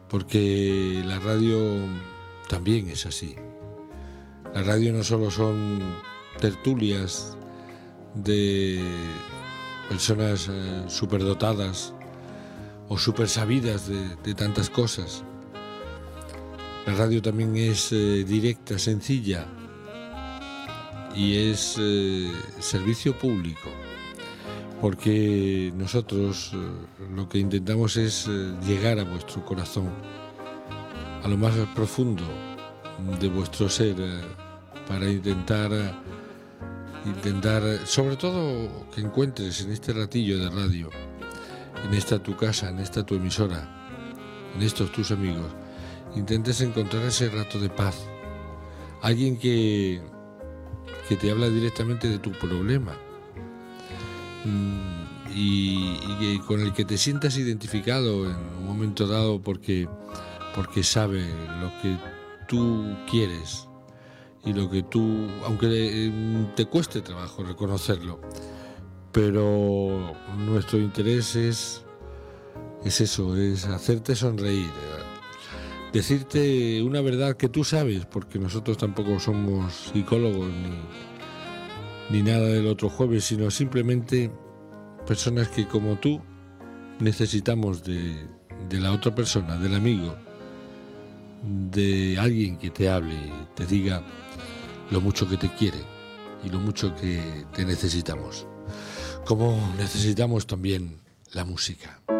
porque la radio también es así. La radio no solo son tertulias de personas superdotadas o super sabidas de tantas cosas. La radio también es directa, sencilla y es servicio público, porque nosotros lo que intentamos es llegar a vuestro corazón, a lo más profundo de vuestro ser, para intentar, sobre todo, que encuentres en este ratillo de radio, en esta tu casa, en esta tu emisora, en estos tus amigos, intentes encontrar ese rato de paz, alguien que te habla directamente de tu problema y con el que te sientas identificado en un momento dado porque sabe lo que tú quieres y lo que tú, aunque te cueste trabajo reconocerlo, pero nuestro interés es eso, es hacerte sonreír, decirte una verdad que tú sabes, porque nosotros tampoco somos psicólogos ni nada del otro jueves, sino simplemente personas que como tú necesitamos de la otra persona, del amigo, de alguien que te hable y te diga lo mucho que te quiere y lo mucho que te necesitamos, como necesitamos también la música.